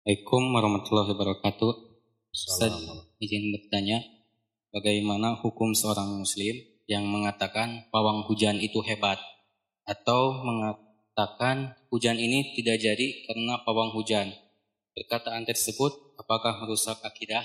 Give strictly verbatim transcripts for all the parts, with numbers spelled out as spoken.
Assalamualaikum warahmatullahi wabarakatuh. Ustaz, Assalamualaikum. izin bertanya, bagaimana hukum seorang muslim yang mengatakan pawang hujan itu hebat atau mengatakan hujan ini tidak jadi karena pawang hujan? Perkataan tersebut apakah merusak akidah?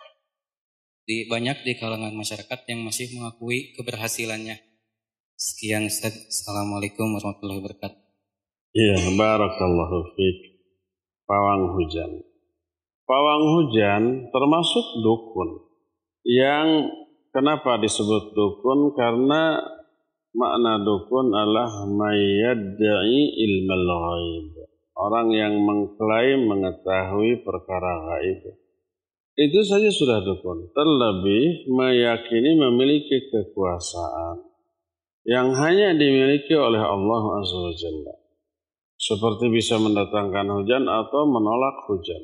Di banyak di kalangan masyarakat yang masih mengakui keberhasilannya. Sekian Ustaz. Assalamualaikum warahmatullahi wabarakatuh. Iya, barakallahu fiik. Pawang hujan. Pawang hujan termasuk dukun. Yang kenapa disebut dukun? Karena makna dukun adalah mayyadda'i ilmal ghaib. Orang yang mengklaim mengetahui perkara gaib. Itu saja sudah dukun. Terlebih meyakini memiliki kekuasaan yang hanya dimiliki oleh Allah Azza wa Jalla. Seperti bisa mendatangkan hujan atau menolak hujan.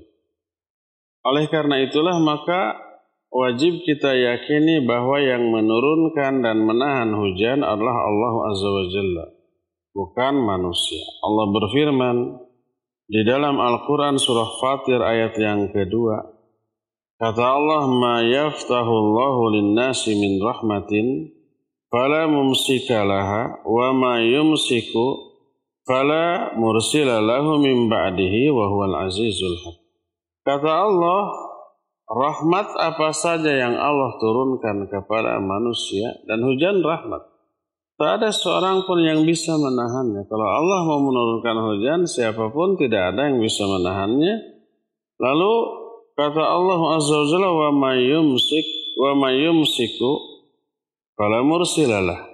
Oleh karena itulah maka wajib kita yakini bahwa yang menurunkan dan menahan hujan adalah Allah Azza wa Jalla, bukan manusia. Allah berfirman di dalam Al-Quran surah Fatir ayat yang kedua, kata Allah, ma yaftahu Allahu linnasi min rahmatin fala mumsika laha wa ma yumsiku fala mursila lahu min ba'dihi wa huwal azizul hakim. Kata Allah, rahmat apa saja yang Allah turunkan kepada manusia, dan hujan rahmat, tak ada seorang pun yang bisa menahannya. Kalau Allah mau menurunkan hujan, siapapun tidak ada yang bisa menahannya. Lalu kata Allah Azza wa Jalla, wa ma yumsik wa ma yumsiku fala mursilalah.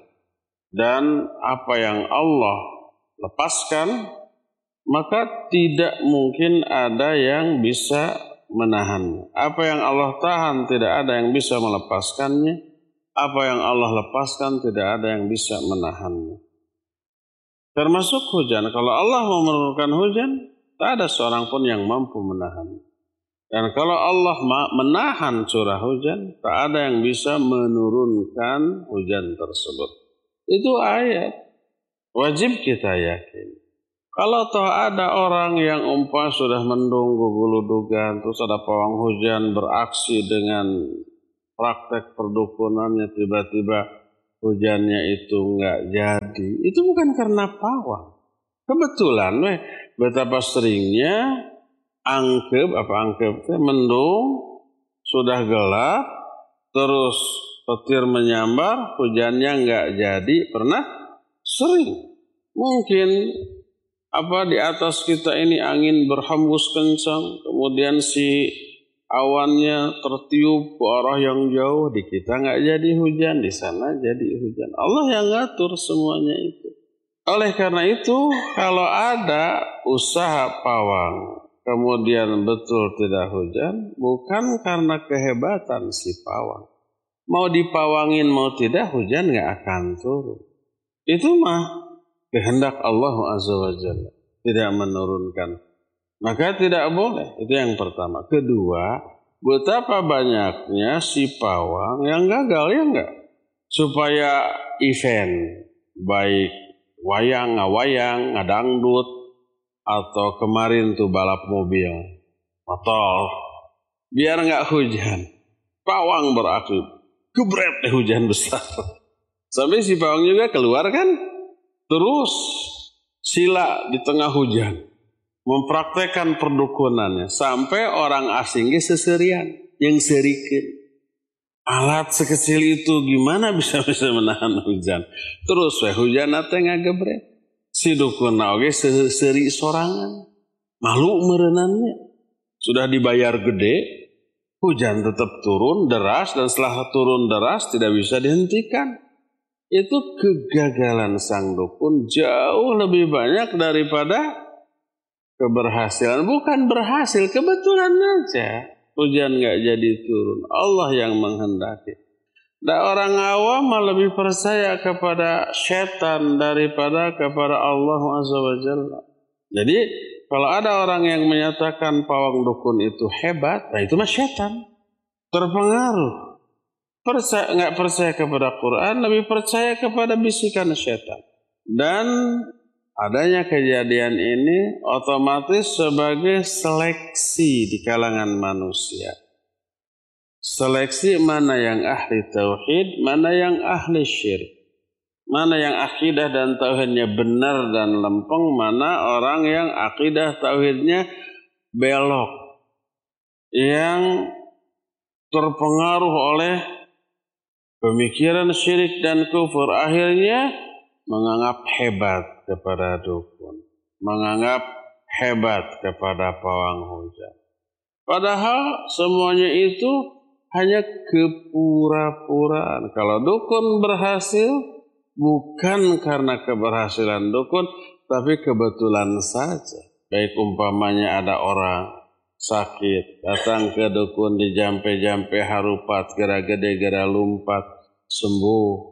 Dan apa yang Allah lepaskan, maka tidak mungkin ada yang bisa menahannya. Apa yang Allah tahan, tidak ada yang bisa melepaskannya. Apa yang Allah lepaskan, tidak ada yang bisa menahannya. Termasuk hujan. Kalau Allah mau menurunkan hujan, tak ada seorang pun yang mampu menahannya. Dan kalau Allah menahan curah hujan, tak ada yang bisa menurunkan hujan tersebut. Itu ayat. Wajib kita yakin. Kalau toh ada orang yang umpah sudah mendung guguludugan, terus ada pawang hujan beraksi dengan praktek perdukunannya, tiba-tiba hujannya itu nggak jadi, itu bukan karena pawang. Kebetulan, weh, betapa seringnya angkep, apa angkep, mendung, sudah gelap, terus petir menyambar, hujannya nggak jadi, pernah? Sering. Mungkin apa di atas kita ini angin berhembus kencang, kemudian si awannya tertiup ke arah yang jauh, di kita nggak jadi hujan, di sana jadi hujan. Allah yang ngatur semuanya itu. Oleh karena itu, kalau ada usaha pawang, kemudian betul tidak hujan, bukan karena kehebatan si pawang. Mau dipawangin mau tidak, hujan nggak akan turun. Itu mah kehendak Allah Azza wa Jalla, tidak menurunkan. Maka tidak boleh. Itu yang pertama. Kedua, betapa banyaknya si pawang yang gagal, ya enggak? Supaya event, baik wayang, ngawayang, ngadangdut, atau kemarin tuh balap mobil, motor, biar enggak hujan, pawang beraksi, gebret hujan besar. Sampai si pawang juga keluar kan, terus sila di tengah hujan, mempraktekkan perdukunannya, sampai orang asingnya seserian, yang serikan. Alat sekecil itu gimana bisa bisa menahan hujan? Terus weh hujan nate ngagebret. Si dukun oge seri sorangan, malu merenannya. Sudah dibayar gede, hujan tetap turun deras, dan setelah turun deras tidak bisa dihentikan. Itu kegagalan sang dukun jauh lebih banyak daripada keberhasilan. Bukan berhasil, kebetulan aja hujan nggak jadi turun. Allah yang menghendaki. Dan orang awam lebih percaya kepada setan daripada kepada Allah Azza wa Jalla. Jadi kalau ada orang yang menyatakan pawang dukun itu hebat, nah itu mah setan. Terpengaruh. Percaya, nggak percaya kepada Quran, lebih percaya kepada bisikan setan. Dan adanya kejadian ini otomatis sebagai seleksi di kalangan manusia. Seleksi mana yang ahli tauhid, mana yang ahli syirik. Mana yang akidah dan tauhidnya benar dan lempeng, mana orang yang akidah tauhidnya belok, yang terpengaruh oleh pemikiran syirik dan kufur, akhirnya menganggap hebat kepada dukun, menganggap hebat kepada pawang hujan. Padahal semuanya itu hanya kepura-puraan. Kalau dukun berhasil, bukan karena keberhasilan dukun, tapi kebetulan saja. Baik umpamanya ada orang sakit, datang ke dukun, dijampe-jampe harupat, gerak gede, gerak lumpat, sembuh.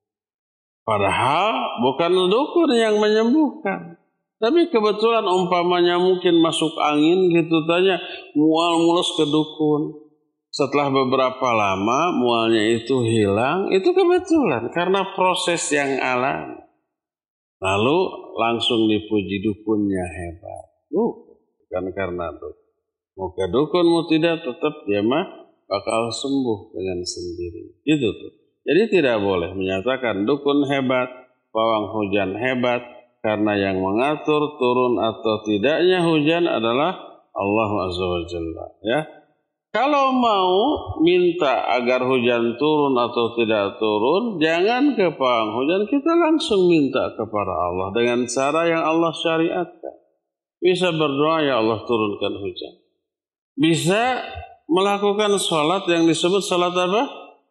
Padahal bukan dukun yang menyembuhkan. Tapi kebetulan umpamanya mungkin masuk angin gitu tanya, mual mulus ke dukun. Setelah beberapa lama mualnya itu hilang, itu kebetulan karena proses yang alami. Lalu langsung dipuji dukunnya hebat. Uh, bukan karena dukun. Mau ke dukun mau tidak tetap dia mah bakal sembuh dengan sendiri. Itu tuh. Jadi tidak boleh menyatakan dukun hebat, pawang hujan hebat, karena yang mengatur turun atau tidaknya hujan adalah Allah Azza wa Jalla. Ya. Kalau mau minta agar hujan turun atau tidak turun, jangan ke pawang hujan, kita langsung minta kepada Allah dengan cara yang Allah syariatkan. Bisa berdoa, ya Allah turunkan hujan. Bisa melakukan sholat yang disebut sholat apa?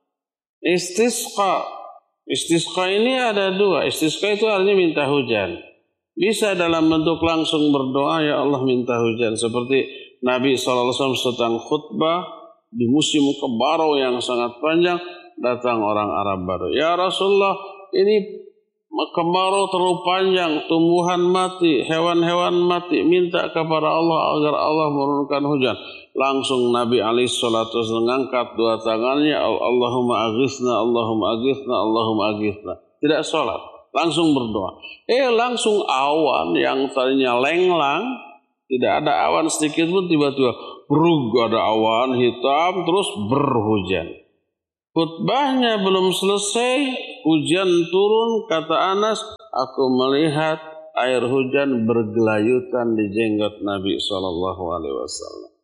Istisqa. Istisqa ini ada dua. Istisqa itu artinya minta hujan. Bisa dalam bentuk langsung berdoa, ya Allah minta hujan. Seperti Nabi shallallahu alaihi wasallam sedang khutbah di musim kemarau yang sangat panjang, datang orang Arab baru. Ya Rasulullah, ini kemarau terlalu panjang, tumbuhan mati, hewan-hewan mati, minta kepada Allah agar Allah menurunkan hujan. Langsung Nabi alaihi salatu wasallam mengangkat dua tangannya, Allahumma aghithna, Allahumma aghithna, Allahumma aghithna. Tidak sholat, langsung berdoa. Eh langsung awan yang tadinya lenglang, tidak ada awan sedikit pun, tiba-tiba brug, ada awan hitam terus berhujan. Khutbahnya belum selesai, hujan turun. Kata Anas, aku melihat air hujan bergelayutan di jenggot Nabi shallallahu alaihi wasallam.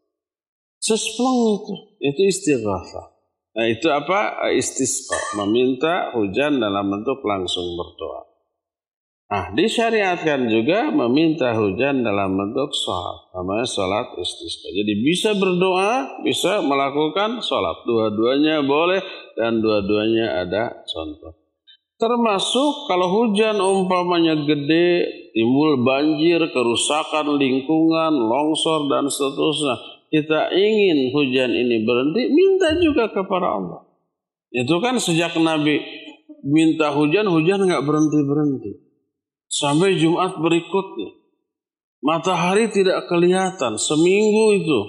Sesplong itu, itu istighatsah. Nah itu apa? Istisqa, meminta hujan dalam bentuk langsung berdoa. Nah, disyariatkan juga meminta hujan dalam bentuk sholat, namanya sholat istisqa. Jadi bisa berdoa, bisa melakukan sholat. Dua-duanya boleh dan dua-duanya ada contoh. Termasuk kalau hujan umpamanya gede, timbul banjir, kerusakan lingkungan, longsor dan seterusnya. Kita ingin hujan ini berhenti, minta juga kepada Allah. Itu kan sejak Nabi minta hujan, hujan nggak berhenti-berhenti. Sampai Jumat berikutnya. Matahari tidak kelihatan. Seminggu itu.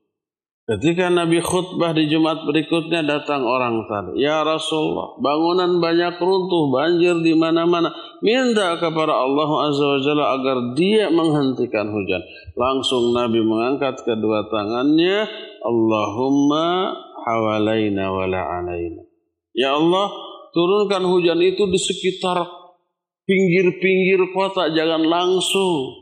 Ketika Nabi khutbah di Jumat berikutnya, datang orang tadi. Ya Rasulullah, bangunan banyak runtuh, banjir di mana-mana. Minta kepada Allah Azza wa Jalla agar dia menghentikan hujan. Langsung Nabi mengangkat kedua tangannya. Allahumma hawalaina wa la'alaina. Ya Allah, turunkan hujan itu di sekitar pinggir-pinggir kota, jangan langsung.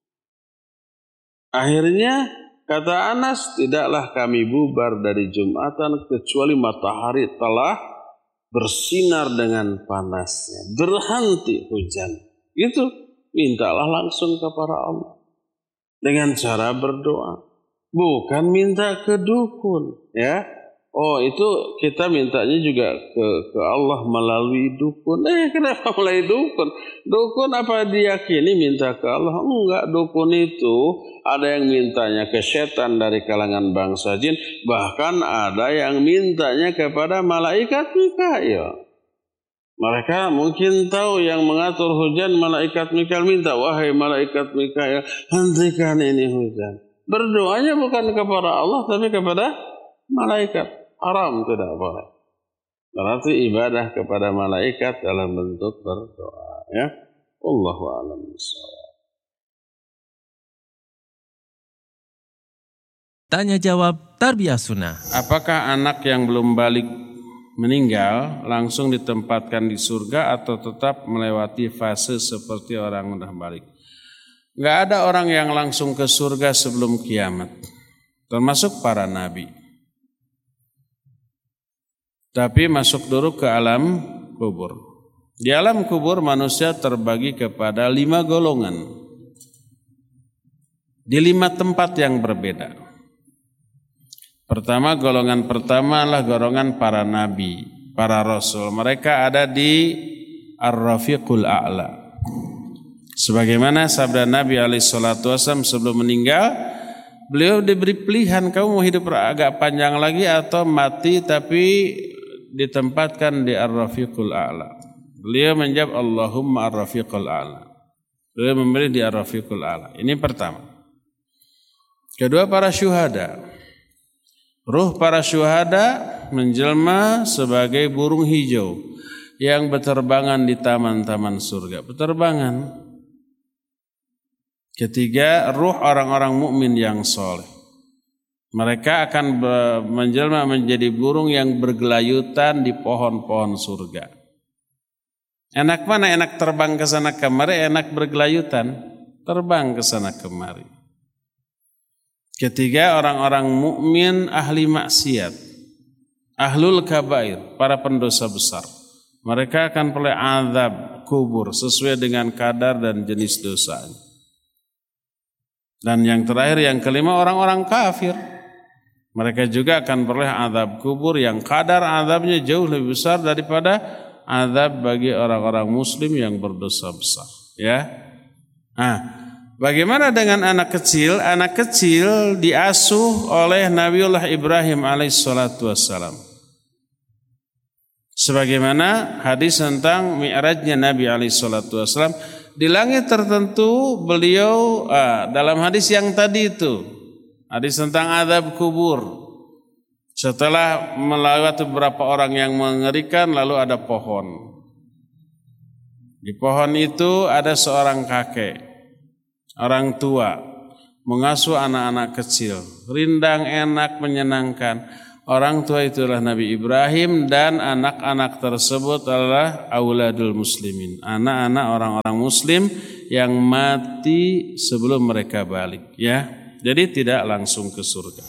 Akhirnya kata Anas, tidaklah kami bubar dari Jumatan kecuali matahari telah bersinar dengan panasnya, berhenti hujan. Itu mintalah langsung kepada Allah dengan cara berdoa, bukan minta ke dukun, ya. Oh itu kita mintanya juga ke, ke Allah melalui dukun. Eh kenapa melalui dukun? Dukun apa diyakini minta ke Allah? Enggak, dukun itu ada yang mintanya ke setan dari kalangan bangsa jin. Bahkan ada yang mintanya kepada malaikat Mikail. Mereka mungkin tahu yang mengatur hujan, malaikat Mikail minta, wahai malaikat Mikail, hentikan ini hujan. Berdoanya bukan kepada Allah tapi kepada malaikat. Haram, tidak boleh. Berarti ibadah kepada malaikat dalam bentuk berdoa, ya. Wallahu a'lam bishawab. Tanya jawab Tarbiyah Sunnah. Apakah anak yang belum balik meninggal langsung ditempatkan di surga atau tetap melewati fase seperti orang udah balik? Nggak ada orang yang langsung ke surga sebelum kiamat, termasuk para nabi. Tapi masuk dulu ke alam kubur. Di alam kubur manusia terbagi kepada lima golongan. Di lima tempat yang berbeda. Pertama, golongan pertama adalah golongan para nabi, para rasul. Mereka ada di Ar-Rafiqul A'la. Sebagaimana sabda Nabi alaihi salatu wasallam sebelum meninggal, beliau diberi pilihan, kamu mau hidup agak panjang lagi atau mati tapi ditempatkan di Ar-Rafiqul A'la. Beliau menjawab, Allahumma Ar-Rafiqul A'la. Beliau memilih di Ar-Rafiqul A'la. Ini pertama. Kedua, para syuhada. Ruh para syuhada menjelma sebagai burung hijau yang berterbangan di taman-taman surga. Berterbangan. Ketiga, ruh orang-orang mukmin yang soleh. Mereka akan menjelma menjadi burung yang bergelayutan di pohon-pohon surga. Enak mana? Enak terbang ke sana kemari, enak bergelayutan, terbang ke sana kemari. Ketiga, orang-orang mukmin ahli maksiat, ahlul kabair, para pendosa besar. Mereka akan peroleh azab kubur sesuai dengan kadar dan jenis dosanya. Dan yang terakhir, yang kelima, orang-orang kafir. Mereka juga akan peroleh azab kubur yang kadar azabnya jauh lebih besar daripada azab bagi orang-orang muslim yang berdosa besar. Ya, nah. Bagaimana dengan anak kecil? Anak kecil diasuh oleh Nabiullah Ibrahim alaihissalatu wassalam. Sebagaimana hadis tentang mi'rajnya Nabi alaihissalatu wassalam. Di langit tertentu beliau, ah, dalam hadis yang tadi itu, hadis tentang azab kubur. Setelah melewati beberapa orang yang mengerikan, lalu ada pohon. Di pohon itu ada seorang kakek. Orang tua mengasuh anak-anak kecil, rindang, enak, menyenangkan. Orang tua itulah Nabi Ibrahim dan anak-anak tersebut adalah auladul muslimin, anak-anak orang-orang muslim yang mati sebelum mereka balik. Ya, jadi tidak langsung ke surga.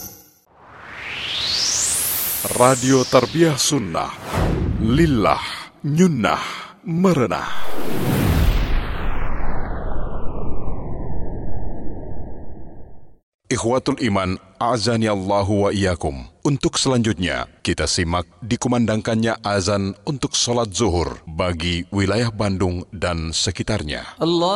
Radio Tarbiyah Sunnah, lillah, nyunnah, merenah. Ikhwatul Iman, a'azani Allahu wa iyyakum. Untuk selanjutnya, kita simak dikumandangkannya azan untuk sholat zuhur bagi wilayah Bandung dan sekitarnya. Allah